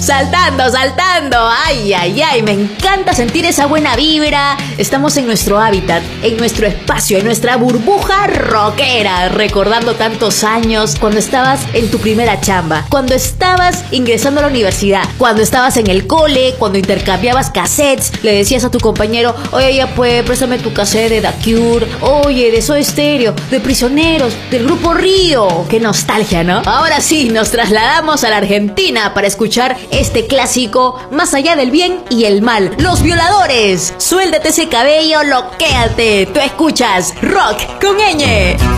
Saltando, saltando. Ay, ay, ay, me encanta sentir esa buena vibra. Estamos en nuestro hábitat, en nuestro espacio, en nuestra burbuja rockera, recordando tantos años cuando estabas en tu primera chamba, cuando estabas ingresando a la universidad, cuando estabas en el cole, cuando intercambiabas cassettes, le decías a tu compañero, oye, ya pues, préstame tu cassette de The Cure, oye, de Soda Stereo, de Prisioneros, del Grupo Río. Qué nostalgia, ¿no? Ahora sí, nos trasladamos a la Argentina para escuchar este clásico Más allá del bien y el mal. Los Violadores. Suéltate ese cabello, loquéate. Tú escuchas Rock con Ñ.